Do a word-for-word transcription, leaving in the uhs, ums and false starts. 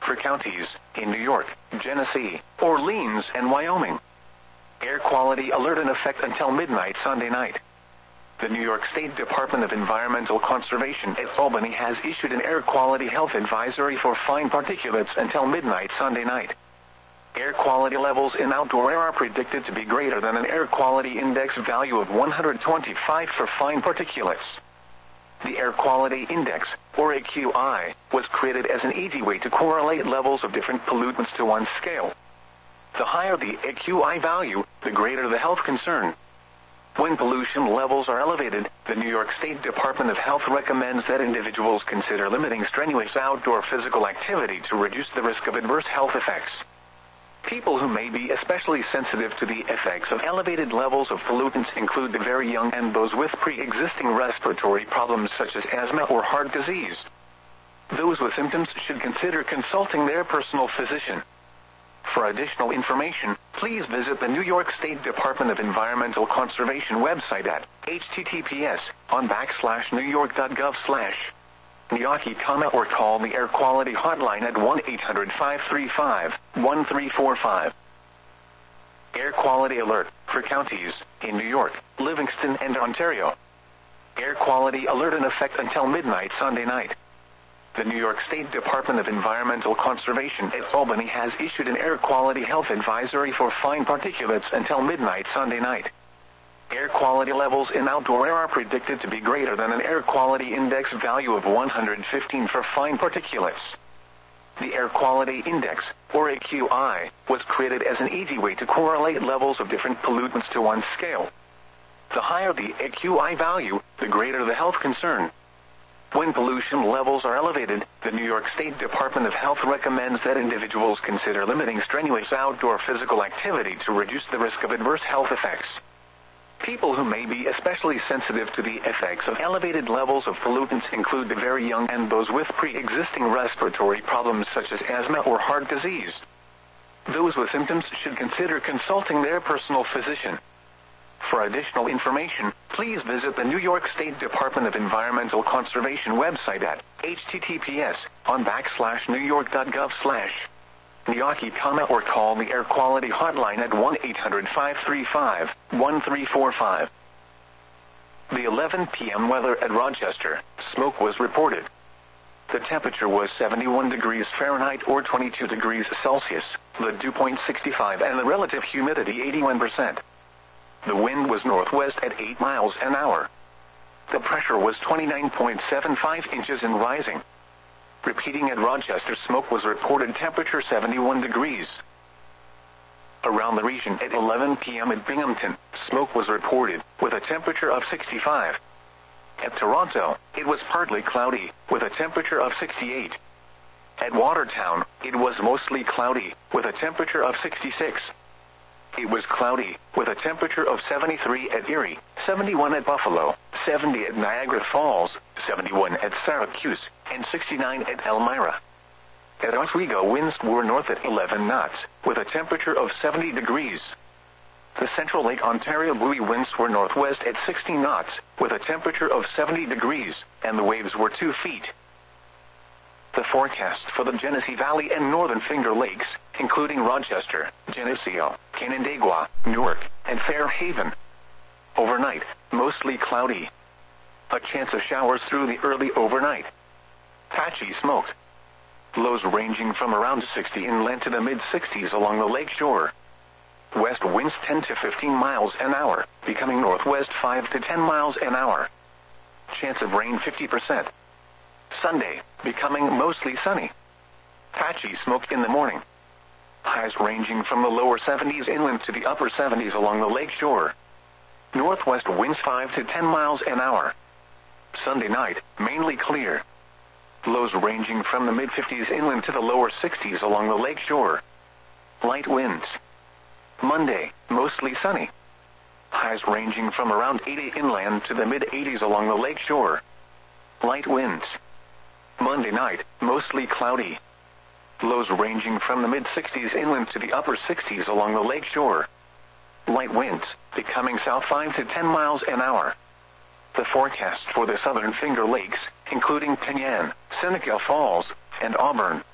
for counties in New York, Genesee, Orleans, and Wyoming. Air quality alert in effect until midnight Sunday night. The New York State Department of Environmental Conservation at Albany has issued an air quality health advisory for fine particulates until midnight Sunday night. Air quality levels in outdoor air are predicted to be greater than an air quality index value of one hundred twenty-five for fine particulates. The Air Quality Index, or A Q I, was created as an easy way to correlate levels of different pollutants to one scale. The higher the A Q I value, the greater the health concern. When pollution levels are elevated, the New York State Department of Health recommends that individuals consider limiting strenuous outdoor physical activity to reduce the risk of adverse health effects. People who may be especially sensitive to the effects of elevated levels of pollutants include the very young and those with pre-existing respiratory problems such as asthma or heart disease. Those with symptoms should consider consulting their personal physician. For additional information, please visit the New York State Department of Environmental Conservation website at https on backslash newyork.gov slash Niyaki, or call the Air Quality Hotline at one eight hundred five three five one three four five. Air quality alert for counties in New York, Livingston, and Ontario. Air quality alert in effect until midnight Sunday night. The New York State Department of Environmental Conservation at Albany has issued an air quality health advisory for fine particulates until midnight Sunday night. Air quality levels in outdoor air are predicted to be greater than an air quality index value of one hundred fifteen for fine particulates. The Air Quality Index, or A Q I, was created as an easy way to correlate levels of different pollutants to one scale. The higher the A Q I value, the greater the health concern. When pollution levels are elevated, the New York State Department of Health recommends that individuals consider limiting strenuous outdoor physical activity to reduce the risk of adverse health effects. People who may be especially sensitive to the effects of elevated levels of pollutants include the very young and those with pre-existing respiratory problems such as asthma or heart disease. Those with symptoms should consider consulting their personal physician. For additional information, please visit the New York State Department of Environmental Conservation website at https on backslash newyork.gov slash Niyaki, or call the Air Quality Hotline at one eight hundred five three five one three four five. The eleven p m weather at Rochester, smoke was reported. The temperature was seventy-one degrees Fahrenheit or twenty-two degrees Celsius, the dew point sixty-five and the relative humidity eighty-one percent. The wind was northwest at eight miles an hour. The pressure was twenty-nine point seven five inches and rising. Repeating at Rochester, smoke was reported, temperature seventy-one degrees. Around the region at eleven p m at Binghamton, smoke was reported, with a temperature of sixty-five. At Toronto, it was partly cloudy, with a temperature of sixty-eight. At Watertown, it was mostly cloudy, with a temperature of sixty-six. It was cloudy, with a temperature of seventy-three at Erie, seventy-one at Buffalo, seventy at Niagara Falls, seventy-one at Syracuse, and sixty-nine at Elmira. At Oswego, winds were north at eleven knots, with a temperature of seventy degrees. The Central Lake Ontario buoy winds were northwest at sixty knots, with a temperature of seventy degrees, and the waves were two feet. The forecast for the Genesee Valley and Northern Finger Lakes, including Rochester, Geneseo, Canandaigua, Newark, and Fairhaven. Overnight, mostly cloudy. A chance of showers through the early overnight. Patchy smoke. Lows ranging from around sixty inland to the mid-sixties along the lake shore. West winds ten to fifteen miles an hour, becoming northwest five to ten miles an hour. Chance of rain fifty percent. Sunday, becoming mostly sunny. Patchy smoke in the morning. Highs ranging from the lower seventies inland to the upper seventies along the lake shore. Northwest winds five to ten miles an hour. Sunday night, mainly clear. Lows ranging from the mid-fifties inland to the lower sixties along the lake shore. Light winds. Monday, mostly sunny. Highs ranging from around eighty inland to the mid-eighties along the lake shore. Light winds. Monday night, mostly cloudy. Lows ranging from the mid-sixties inland to the upper sixties along the lake shore. Light winds, becoming south five to ten miles an hour. The forecast for the Southern Finger Lakes, including Penyan, Seneca Falls, and Auburn,